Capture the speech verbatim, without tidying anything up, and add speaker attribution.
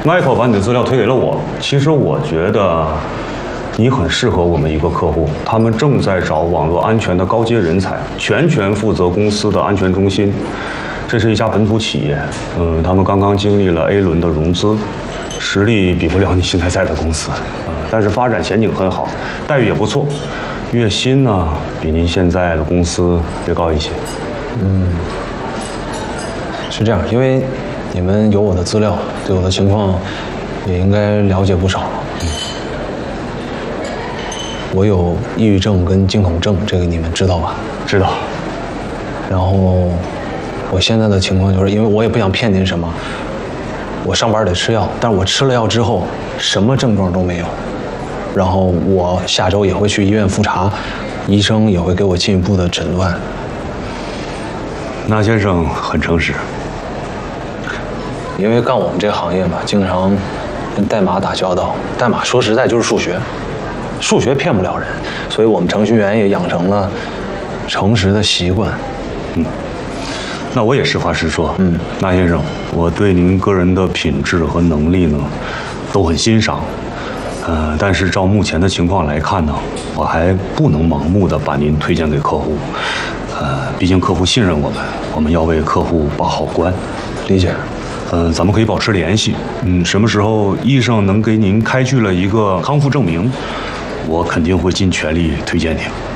Speaker 1: Michael 把你的资料推给了我，其实我觉得你很适合我们一个客户，他们正在找网络安全的高阶人才，全权负责公司的安全中心。这是一家本土企业，嗯，他们刚刚经历了 A 轮的融资，实力比不了你现在在的公司，呃，但是发展前景很好，待遇也不错，月薪呢比您现在的公司略高一些。
Speaker 2: 嗯，是这样，因为你们有我的资料，对我的情况也应该了解不少。嗯，我有抑郁症跟惊恐症，这个你们知道吧？
Speaker 1: 知道。
Speaker 2: 然后我现在的情况就是，因为我也不想骗您什么，我上班得吃药，但是我吃了药之后什么症状都没有。然后我下周也会去医院复查，医生也会给我进一步的诊断。
Speaker 1: 那先生很诚实。
Speaker 2: 因为干我们这个行业嘛，经常跟代码打交道，代码说实在就是数学，数学骗不了人，所以我们程序员也养成了诚实的习惯。
Speaker 1: 嗯，那我也实话实说。嗯，那先生，我对您个人的品质和能力呢，都很欣赏。呃，但是照目前的情况来看呢，我还不能盲目的把您推荐给客户。呃，毕竟客户信任我们，我们要为客户把好关。
Speaker 2: 理解。
Speaker 1: 呃，咱们可以保持联系。嗯，什么时候医生能给您开具了一个康复证明，我肯定会尽全力推荐您。